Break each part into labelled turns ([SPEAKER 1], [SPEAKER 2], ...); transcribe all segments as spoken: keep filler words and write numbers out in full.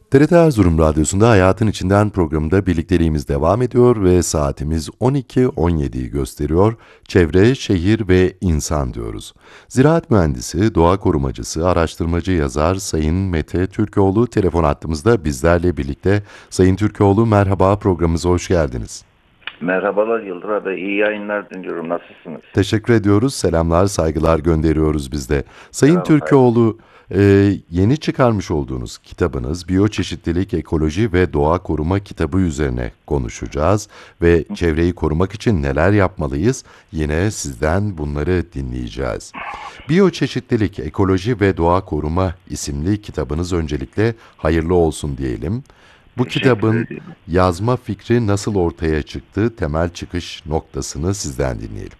[SPEAKER 1] T R T Erzurum Radyosu'nda Hayatın İçinden programında birlikteliğimiz devam ediyor ve saatimiz on iki on yediyi gösteriyor. Çevre, şehir ve insan diyoruz. Ziraat mühendisi, doğa korumacısı, araştırmacı yazar Sayın Mete Türkoğlu telefon hattımızda bizlerle birlikte. Sayın Türkoğlu merhaba, programımıza hoş geldiniz.
[SPEAKER 2] Merhabalar Yıldıray Bey, iyi yayınlar diliyorum. Nasılsınız?
[SPEAKER 1] Teşekkür ediyoruz. Selamlar, saygılar gönderiyoruz biz de. Sayın
[SPEAKER 2] Selam, hayırlı.
[SPEAKER 1] Türkoğlu, e, yeni çıkarmış olduğunuz kitabınız Biyoçeşitlilik, Ekoloji ve Doğa Koruma kitabı üzerine konuşacağız. Ve çevreyi korumak için neler yapmalıyız? Yine sizden bunları dinleyeceğiz. Biyoçeşitlilik, Ekoloji ve Doğa Koruma isimli kitabınız öncelikle hayırlı olsun diyelim. Bu
[SPEAKER 2] Teşekkür
[SPEAKER 1] kitabın
[SPEAKER 2] ederim.
[SPEAKER 1] yazma fikri nasıl ortaya çıktı? Temel çıkış noktasını sizden dinleyelim.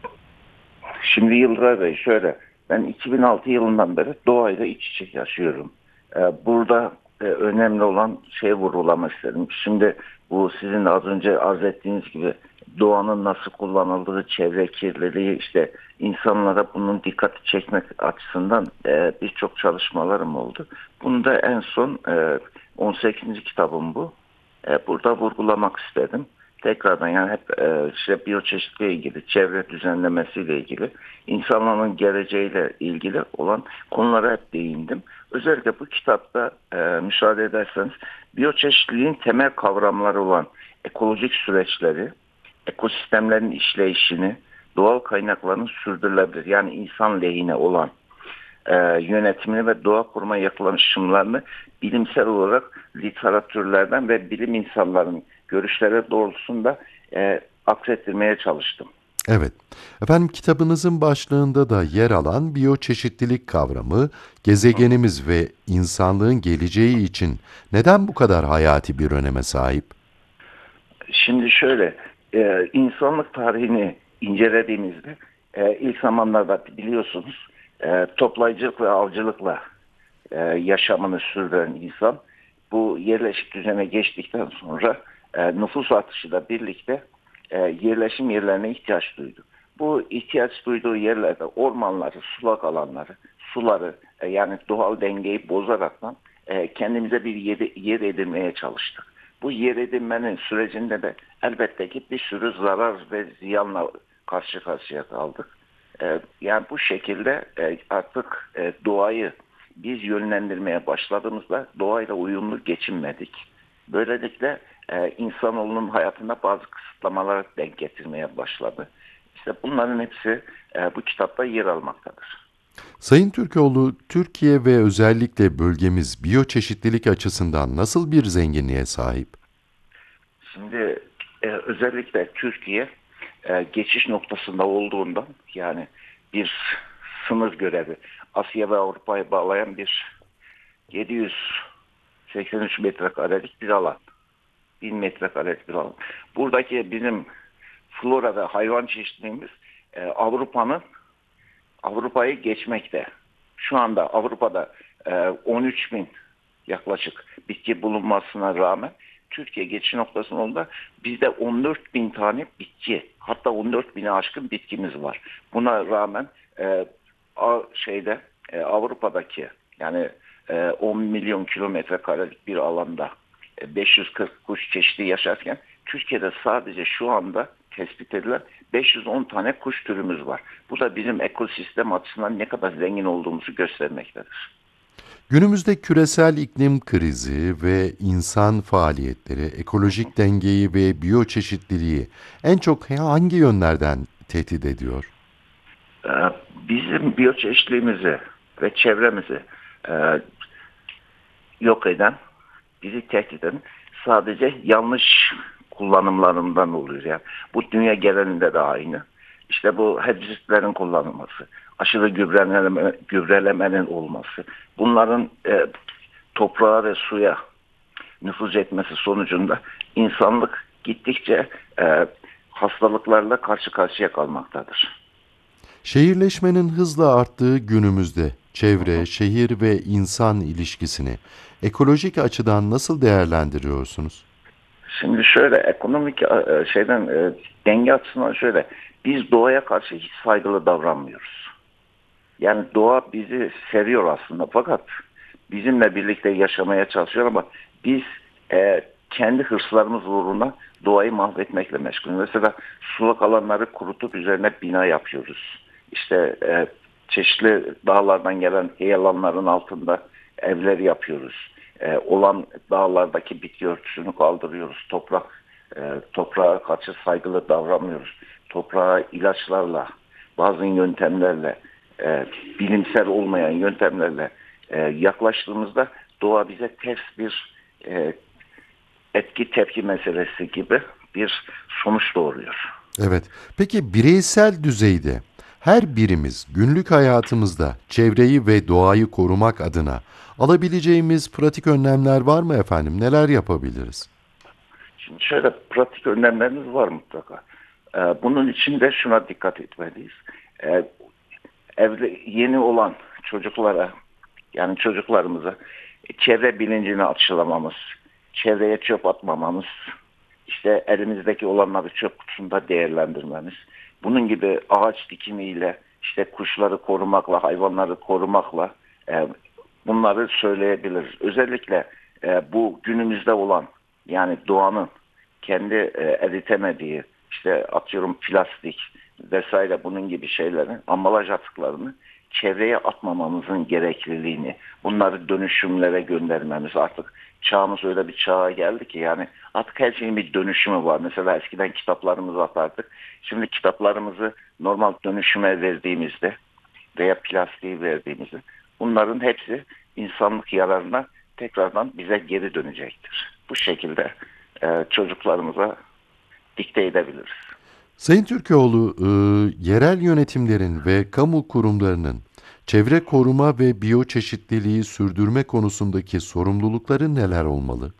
[SPEAKER 2] Şimdi Yıldıray Bey şöyle, ben iki bin altı yılından beri doğayla iç içe yaşıyorum. Ee, burada e, önemli olan şey vurgulamak istedim. Şimdi bu sizin az önce arz ettiğiniz gibi doğanın nasıl kullanıldığı, çevre kirliliği, işte insanlara bunun dikkati çekmek açısından e, birçok çalışmalarım oldu. Bunu da en son e, on sekizinci kitabım bu. E, burada vurgulamak istedim. Tekrardan yani hep e, işte biyoçeşitliğe ilgili, çevre düzenlemesiyle ilgili, insanların geleceğiyle ilgili olan konulara hep değindim. Özellikle bu kitapta e, müsaade ederseniz biyoçeşitliliğin temel kavramları olan ekolojik süreçleri, ekosistemlerin işleyişini, doğal kaynakların sürdürülebilir yani insan lehine olan e, yönetimini ve doğa koruma yaklaşımlarını bilimsel olarak literatürlerden ve bilim insanlarının görüşleri doğrultusunda e, aksettirmeye çalıştım.
[SPEAKER 1] Evet. Efendim kitabınızın başlığında da yer alan biyoçeşitlilik kavramı, gezegenimiz ve insanlığın geleceği için neden bu kadar hayati bir öneme sahip?
[SPEAKER 2] Şimdi şöyle, e, insanlık tarihini incelediğimizde e, ilk zamanlarda biliyorsunuz e, toplayıcılık ve avcılıkla e, yaşamını sürdüren insan bu yerleşik düzene geçtikten sonra e, nüfus artışıyla birlikte e, yerleşim yerlerine ihtiyaç duydu. Bu ihtiyaç duyduğu yerlerde ormanları, sulak alanları, suları e, yani doğal dengeyi bozaraktan e, kendimize bir yer, yer edinmeye çalıştık. Bu yer edinmenin sürecinde de elbette ki bir sürü zarar ve ziyanla karşı karşıya kaldık. E, yani bu şekilde e, artık e, doğayı biz yönlendirmeye başladığımızda doğayla uyumlu geçinmedik. Böylelikle e, insanoğlunun hayatında bazı kısıtlamalar denk getirmeye başladı. İşte bunların hepsi e, bu kitapta yer almaktadır.
[SPEAKER 1] Sayın Türkoğlu, Türkiye ve özellikle bölgemiz biyoçeşitlilik açısından nasıl bir zenginliğe sahip?
[SPEAKER 2] Şimdi e, özellikle Türkiye e, geçiş noktasında olduğundan yani bir sınır görevi Asya ve Avrupa'yı bağlayan bir yedi yüz seksen üç metrekarelik bir alan. bin metrekarelik bir alan. Buradaki bizim flora ve hayvan çeşitliliğimiz e, Avrupa'nın Avrupa'yı geçmekte. Şu anda Avrupa'da e, on üç bin yaklaşık bitki bulunmasına rağmen Türkiye geçiş noktasında bizde on dört bin tane bitki, hatta on dört bine aşkın bitkimiz var. Buna rağmen e, a, şeyde e, Avrupa'daki yani e, on milyon kilometre karelik bir alanda e, beş yüz kırk kuş çeşidi yaşarken Türkiye'de sadece şu anda tespit edilen beş yüz on tane kuş türümüz var. Bu da bizim ekosistem açısından ne kadar zengin olduğumuzu göstermektedir.
[SPEAKER 1] Günümüzde küresel iklim krizi ve insan faaliyetleri, ekolojik dengeyi ve biyoçeşitliliği en çok hangi yönlerden tehdit ediyor?
[SPEAKER 2] Ee, Bizim biyoçeşitliğimizi ve çevremizi e, yok eden, bizi tehdit eden sadece yanlış kullanımlarından oluyor. Yani bu dünya genelinde de aynı. İşte bu herbisitlerin kullanılması, aşırı gübreleme, gübrelemenin olması, bunların e, toprağa ve suya nüfuz etmesi sonucunda insanlık gittikçe e, hastalıklarla karşı karşıya kalmaktadır.
[SPEAKER 1] Şehirleşmenin hızla arttığı günümüzde
[SPEAKER 2] Hı
[SPEAKER 1] çevre,
[SPEAKER 2] hı.
[SPEAKER 1] şehir ve insan ilişkisini ekolojik açıdan nasıl değerlendiriyorsunuz?
[SPEAKER 2] Şimdi şöyle ekonomik e, şeyden e, denge açısından şöyle biz doğaya karşı hiç saygılı davranmıyoruz. Yani doğa bizi seviyor aslında fakat bizimle birlikte yaşamaya çalışıyor ama biz e, kendi hırslarımız uğruna doğayı mahvetmekle meşgul. Mesela sulak alanları kurutup üzerine bina yapıyoruz. İşte e, çeşitli dağlardan gelen heyelanların altında evler yapıyoruz. E, olan dağlardaki bitki örtüsünü kaldırıyoruz. Toprak e, toprağa karşı saygılı davranmıyoruz. Toprağa ilaçlarla, bazı yöntemlerle, e, bilimsel olmayan yöntemlerle e, yaklaştığımızda doğa bize ters bir e, etki tepki meselesi gibi bir sonuç doğuruyor.
[SPEAKER 1] Evet. Peki bireysel düzeyde her birimiz günlük hayatımızda çevreyi ve doğayı korumak adına alabileceğimiz pratik önlemler var mı efendim? Neler yapabiliriz?
[SPEAKER 2] Şimdi şöyle pratik önlemlerimiz var mutlaka. Ee, bunun için de şuna dikkat etmeliyiz. Ee, evde yeni olan çocuklara, yani çocuklarımıza çevre bilincini aşılamamız, çevreye çöp atmamamız, işte elimizdeki olanları çöp kutusunda değerlendirmemiz, bunun gibi ağaç dikimiyle, işte kuşları korumakla, hayvanları korumakla e, bunları söyleyebiliriz. Özellikle e, bu günümüzde olan, yani doğanın kendi e, eritemediği, işte atıyorum plastik vesaire bunun gibi şeylerin ambalaj atıklarını çevreye atmamamızın gerekliliğini, bunları dönüşümlere göndermemiz, artık çağımız öyle bir çağa geldi ki yani artık her şeyin bir dönüşümü var. Mesela eskiden kitaplarımızı atardık. Şimdi kitaplarımızı normal dönüşüme verdiğimizde veya plastiği verdiğimizde bunların hepsi insanlık yararına tekrardan bize geri dönecektir. Bu şekilde e, çocuklarımıza dikte edebiliriz.
[SPEAKER 1] Sayın Türkoğlu, e, yerel yönetimlerin ve kamu kurumlarının çevre koruma ve biyoçeşitliliği sürdürme konusundaki sorumlulukları neler olmalı?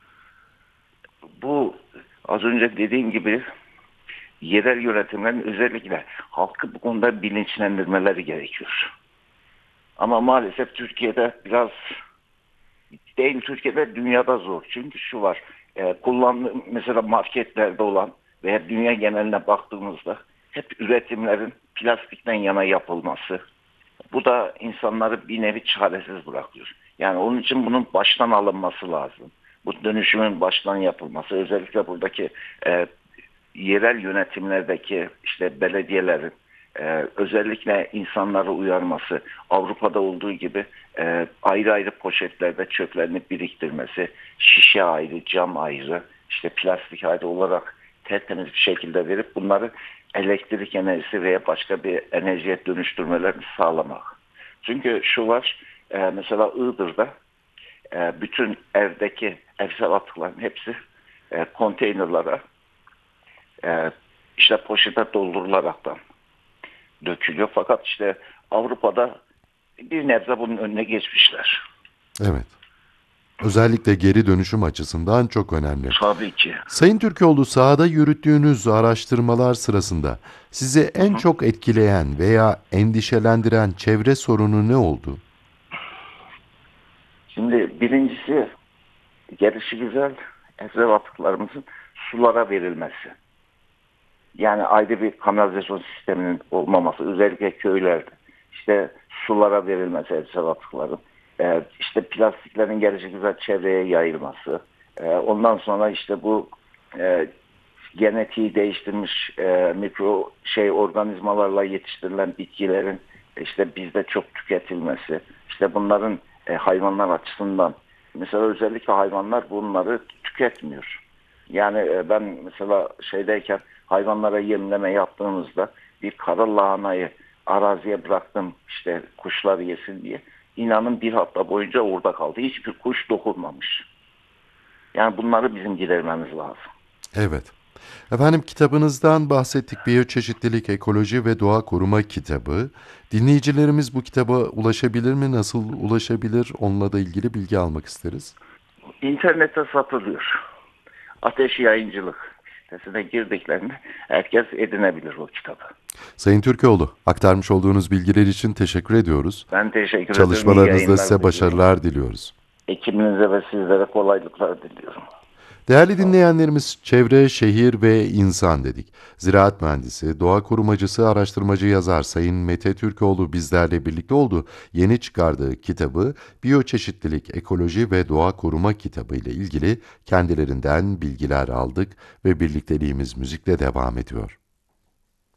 [SPEAKER 2] Bu az önce dediğim gibi yerel yönetimlerin özellikle halkı bu konuda bilinçlendirmeleri gerekiyor. Ama maalesef Türkiye'de biraz değil, Türkiye'de dünyada zor. Çünkü şu var, e, kullandığım mesela marketlerde olan veya dünya geneline baktığımızda hep üretimlerin plastikten yana yapılması. Bu da insanları bir nevi çaresiz bırakıyor. Yani onun için bunun baştan alınması lazım. Bu dönüşümün baştan yapılması, özellikle buradaki e, yerel yönetimlerdeki işte belediyelerin e, özellikle insanları uyarması, Avrupa'da olduğu gibi e, ayrı ayrı poşetlerde çöplerini biriktirmesi, şişe ayrı, cam ayrı, işte plastik ayrı olarak tertemiz bir şekilde verip bunları elektrik enerjisi veya başka bir enerjiye dönüştürmelerini sağlamak. Çünkü şu var, e, mesela Iğdır'da e, bütün evdeki evsel atıkların hepsi e, konteynerlara e, işte poşete doldurularaktan dökülüyor. Fakat işte Avrupa'da bir nebze bunun önüne geçmişler.
[SPEAKER 1] Evet. Özellikle geri dönüşüm açısından çok önemli.
[SPEAKER 2] Tabii ki.
[SPEAKER 1] Sayın Türkoğlu, sahada yürüttüğünüz araştırmalar sırasında sizi en
[SPEAKER 2] Hı hı.
[SPEAKER 1] çok etkileyen veya endişelendiren çevre sorunu ne oldu?
[SPEAKER 2] Şimdi birincisi gelişi güzel evsel atıklarımızın sulara verilmesi. Yani ayrı bir kanalizasyon sisteminin olmaması, özellikle köylerde işte sulara verilmesi evsel atıkların, ee, işte plastiklerin gelişi güzel çevreye yayılması, ee, ondan sonra işte bu e, genetiği değiştirmiş e, mikro şey organizmalarla yetiştirilen bitkilerin işte bizde çok tüketilmesi, işte bunların e, hayvanlar açısından mesela özellikle hayvanlar bunları tüketmiyor. Yani e, ben mesela şeydeyken hayvanlara yemleme yaptığımızda bir kara lahanayı araziye bıraktım işte kuşlar yesin diye. İnanın bir hafta boyunca orada kaldı. Hiçbir kuş dokunmamış. Yani bunları bizim gidermemiz lazım.
[SPEAKER 1] Evet. Efendim, kitabınızdan bahsettik. Biyoçeşitlilik, Ekoloji ve Doğa Koruma kitabı. Dinleyicilerimiz bu kitaba ulaşabilir mi? Nasıl ulaşabilir? Onunla da ilgili bilgi almak isteriz.
[SPEAKER 2] İnternette satılıyor. Ateş Yayıncılık sitesine girdiklerinde herkes edinebilir o kitabı.
[SPEAKER 1] Sayın Türkoğlu, aktarmış olduğunuz bilgiler için teşekkür ediyoruz.
[SPEAKER 2] Ben teşekkür ederim. İyi
[SPEAKER 1] Çalışmalarınızda
[SPEAKER 2] yayınlar
[SPEAKER 1] size
[SPEAKER 2] diliyorum.
[SPEAKER 1] başarılar diliyoruz.
[SPEAKER 2] Ekibinize ve sizlere kolaylıklar diliyorum.
[SPEAKER 1] Değerli dinleyenlerimiz, çevre, şehir ve insan dedik. Ziraat mühendisi, doğa korumacısı, araştırmacı yazar Sayın Mete Türkoğlu bizlerle birlikte oldu. Yeni çıkardığı kitabı Biyoçeşitlilik, Ekoloji ve Doğa Koruma kitabı ile ilgili kendilerinden bilgiler aldık ve birlikteliğimiz müzikle devam ediyor.